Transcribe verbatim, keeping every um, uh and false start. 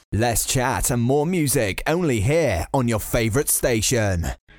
Less chat and more music only here on your favourite station.